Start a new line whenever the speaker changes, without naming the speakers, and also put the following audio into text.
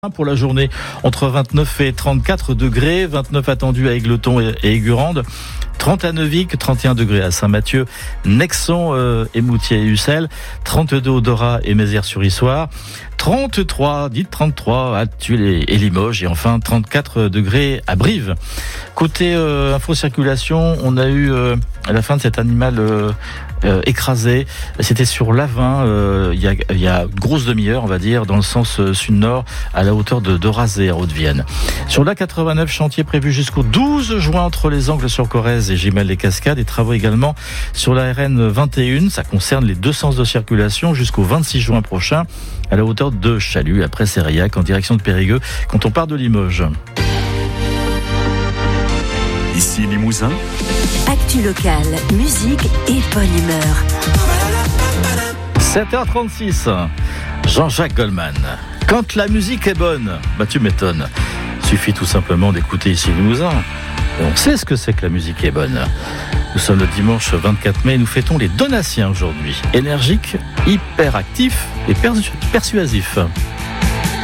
Pour la journée, entre 29 et 34 degrés, 29 attendus à Égletons et Aigurande, 30 à Neuvic, 31 degrés à Saint-Mathieu, Nexon, Émoutier et Ussel, 32 au Dorat et Mézières-sur-Issoire, 33 à Tulle et Limoges et enfin 34 degrés à Brive. Côté info-circulation, on a eu à la fin de cet animal écrasé, c'était sur l'Avin, il y a une grosse demi-heure on va dire, dans le sens sud-nord à la hauteur de Razé à Haute-Vienne. Sur l'A89, chantier prévu jusqu'au 12 juin entre les Angles-sur-Corrèze et Gimel-les-Cascades, et travaux également sur la RN 21, ça concerne les deux sens de circulation jusqu'au 26 juin prochain à la hauteur de Chalut après Sériac en direction de Périgueux quand on part de Limoges.
Ici Limousin.
Actu locale, musique et bonne humeur.
7h36, Jean-Jacques Goldman. Quand la musique est bonne, tu m'étonnes. Suffit tout simplement d'écouter Ici Limousin. Et on sait ce que c'est que la musique est bonne. Nous sommes le dimanche 24 mai et nous fêtons les Donatiens aujourd'hui. Énergiques, hyper actifs et persuasifs.